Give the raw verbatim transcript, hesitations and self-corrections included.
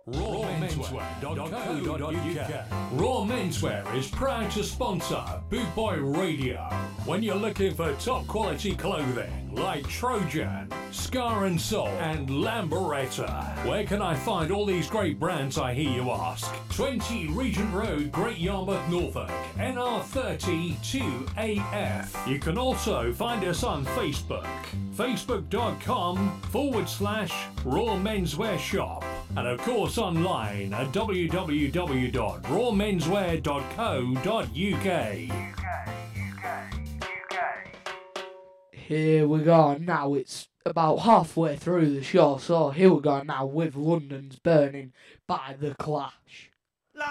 raw menswear dot co dot U K. Raw Menswear is proud to sponsor Boot Boy Radio. When you're looking for top quality clothing like Trojan, Scar and Soul, and Lamberetta, where can I find all these great brands, I hear you ask? twenty Regent Road, Great Yarmouth, Norfolk, N R thirty two A F. You can also find us on Facebook, facebook.com forward slash Raw Menswear Shop. And of course online at w w w dot raw menswear dot co dot U K. Here we go now, it's about halfway through the show, so here we go now with London's Burning by The Clash.